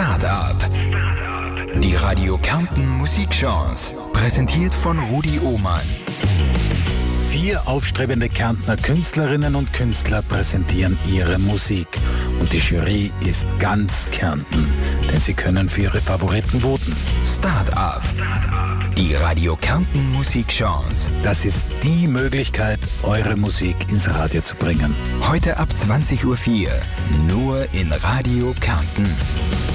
Start-up. Die Radio Kärnten Musikchance. Präsentiert von Rudi Ohmann. 4 aufstrebende Kärntner Künstlerinnen und Künstler präsentieren ihre Musik. Und die Jury ist ganz Kärnten, denn sie können für ihre Favoriten voten. Start-up. Die Radio Kärnten Musikchance. Das ist die Möglichkeit, eure Musik ins Radio zu bringen. Heute ab 20.04 Uhr. Nur in Radio Kärnten.